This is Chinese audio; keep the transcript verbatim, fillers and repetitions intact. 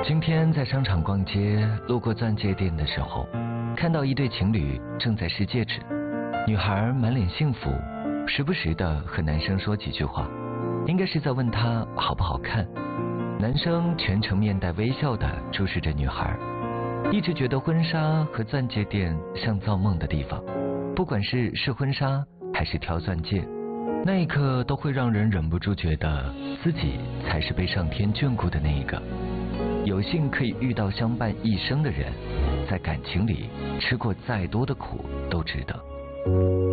今天在商场逛街，路过钻戒店的时候，看到一对情侣正在试戒指。女孩满脸幸福，时不时的和男生说几句话，应该是在问他好不好看。男生全程面带微笑的注视着女孩，一直觉得婚纱和钻戒店像造梦的地方，不管是试婚纱还是挑钻戒，那一刻都会让人忍不住觉得自己才是被上天眷顾的那一个。有幸可以遇到相伴一生的人，在感情里吃过再多的苦都值得。